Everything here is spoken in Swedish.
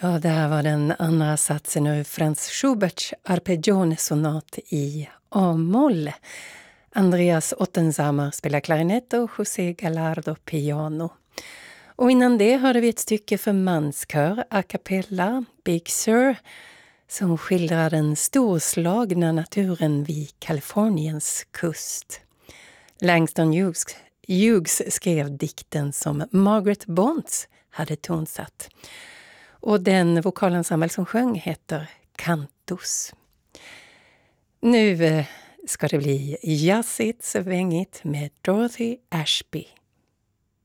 Ja, det här var den andra satsen ur Franz Schuberts arpeggione-sonat i A-moll. Andreas Ottensamer spelar klarinett och José Gallardo piano. Och innan det hörde vi ett stycke för manskör, a cappella, Big Sur, som skildrar den storslagna naturen vid Kaliforniens kust. Langston Hughes skrev dikten som Margaret Bonds hade tonsatt. Och den vokalensemble som sjöng heter Cantus. Nu ska det bli jazzigt, svängigt med Dorothy Ashby.